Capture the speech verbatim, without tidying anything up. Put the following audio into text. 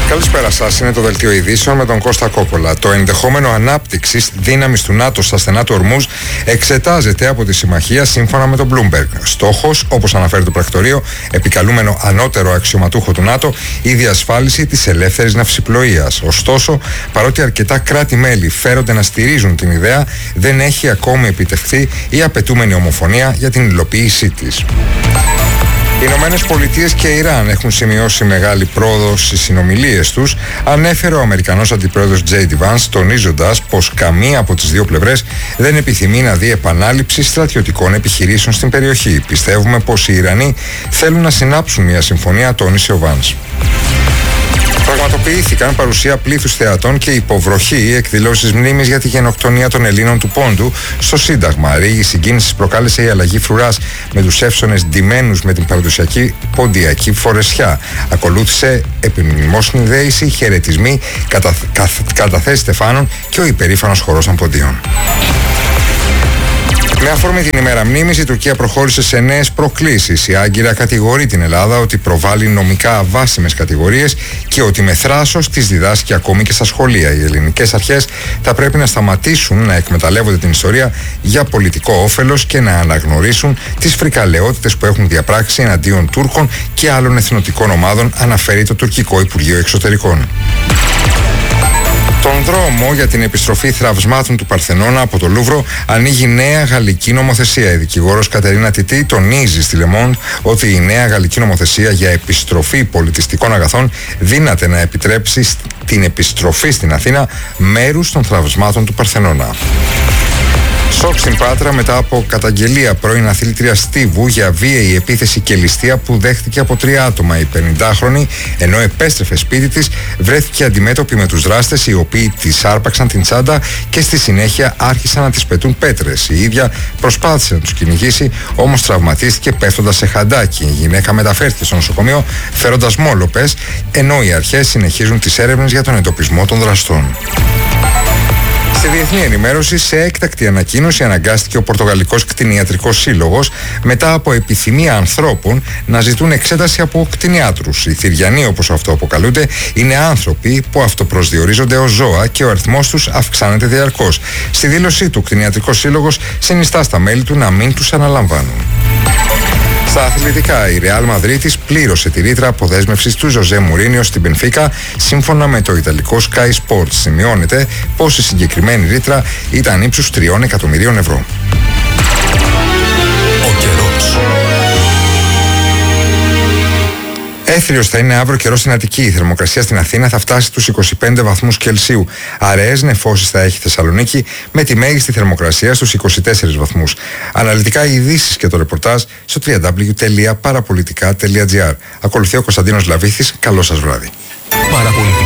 Καλησπέρα σας. Είναι το δελτίο ειδήσεων με τον Κώστα Κόκολα. Το ενδεχόμενο ανάπτυξης δύναμης του ΝΑΤΟ στα στενά του Ορμούζ εξετάζεται από τη Συμμαχία σύμφωνα με τον Bloomberg. Στόχος, όπως αναφέρει το πρακτορείο, επικαλούμενο ανώτερο αξιωματούχο του ΝΑΤΟ, η διασφάλιση της ελεύθερης ναυσιπλοείας. Ωστόσο, παρότι αρκετά κράτη-μέλη φέρονται να στηρίζουν την ιδέα, δεν έχει ακόμη επιτευχθεί η απαιτούμενη ομοφωνία για την υλοποίησή της. Οι Ηνωμένες Πολιτείες και Ιράν έχουν σημειώσει μεγάλη πρόοδο στις συνομιλίες τους, ανέφερε ο Αμερικανός Αντιπρόεδρος τζέι ντι Vance, τονίζοντας πως καμία από τις δύο πλευρές δεν επιθυμεί να δει επανάληψη στρατιωτικών επιχειρήσεων στην περιοχή. Πιστεύουμε πως οι Ιρανοί θέλουν να συνάψουν μια συμφωνία, τόνισε ο Vance. Πραγματοποιήθηκαν παρουσία πλήθους θεατών και υποβροχή εκδηλώσεις μνήμης για τη γενοκτονία των Ελλήνων του Πόντου στο Σύνταγμα. Ρίγη συγκίνησης προκάλεσε η αλλαγή φρουράς με τους εύσωνες ντυμένους με την παραδοσιακή ποντιακή φορεσιά. Ακολούθησε επιμνημόσυνη δέηση, χαιρετισμοί, κατα... καταθέσεις στεφάνων και ο υπερήφανος χορός των ποντίων. Με αφορμή την ημέρα μνήμης, η Τουρκία προχώρησε σε νέες προκλήσεις. Η Άγκυρα κατηγορεί την Ελλάδα ότι προβάλλει νομικά αβάσιμες κατηγορίες και ότι με θράσος τις διδάσκει ακόμη και στα σχολεία. Οι ελληνικές αρχές θα πρέπει να σταματήσουν να εκμεταλλεύονται την ιστορία για πολιτικό όφελος και να αναγνωρίσουν τις φρικαλαιότητες που έχουν διαπράξει εναντίον Τούρκων και άλλων εθνοτικών ομάδων, αναφέρει το τουρκικό Υπουργείο Εξωτερικών. Τον δρόμο για την επιστροφή θραυσμάτων του Παρθενώνα από το Λούβρο ανοίγει νέα γαλλική νομοθεσία. Η δικηγόρος Κατερίνα Τιτή τονίζει στη Le Monde ότι η νέα γαλλική νομοθεσία για επιστροφή πολιτιστικών αγαθών δύναται να επιτρέψει την επιστροφή στην Αθήνα μέρους των θραυσμάτων του Παρθενώνα. Σοκ στην Πάτρα μετά από καταγγελία πρώην αθλήτριας Στίβου για βίαιη επίθεση και ληστεία που δέχτηκε από τρία άτομα. Η πενηντάχρονη, ενώ επέστρεφε σπίτι της, βρέθηκε αντιμέτωπη με τους δράστες, οι οποίοι της άρπαξαν την τσάντα και στη συνέχεια άρχισαν να της πετούν πέτρες. Η ίδια προσπάθησε να τους κυνηγήσει, όμως τραυματίστηκε πέφτοντας σε χαντάκι. Η γυναίκα μεταφέρθηκε στο νοσοκομείο φέροντας μόλοπες, ενώ οι αρχές συνεχίζουν τις έρευνες για τον εντοπισμό των δραστών. Στη διεθνή ενημέρωση, σε έκτακτη ανακοίνωση αναγκάστηκε ο Πορτογαλικός Κτηνιατρικός Σύλλογος μετά από επιθυμία ανθρώπων να ζητούν εξέταση από κτηνιάτρους. Οι θηριανοί, όπως αυτό αποκαλούνται, είναι άνθρωποι που αυτοπροσδιορίζονται ως ζώα και ο αριθμός τους αυξάνεται διαρκώς. Στη δήλωσή του, ο Κτηνιατρικός Σύλλογος συνιστά στα μέλη του να μην τους αναλαμβάνουν. Στα αθλητικά, η Ρεάλ Μαδρίτης πλήρωσε τη ρήτρα αποδέσμευσης του Ζωζέ Μουρίνιο στην Μπενφίκα, σύμφωνα με το ιταλικό Sky Sports. Σημειώνεται πως η συγκεκριμένη ρήτρα ήταν ύψους τριών εκατομμυρίων ευρώ. Ο καιρός. Έθριος θα είναι αύριο καιρός στην Αττική. Η θερμοκρασία στην Αθήνα θα φτάσει τους είκοσι πέντε βαθμούς Κελσίου. Αραιές νεφώσεις θα έχει η Θεσσαλονίκη με τη μέγιστη θερμοκρασία στους είκοσι τέσσερις βαθμούς. Αναλυτικά οι ειδήσεις και το ρεπορτάζ στο double-u double-u double-u τελεία παραπολιτικά τελεία τζι άρ. Ακολουθεί ο Κωνσταντίνος Λαβίθης. Καλό σας βράδυ. Παραπολιτικά.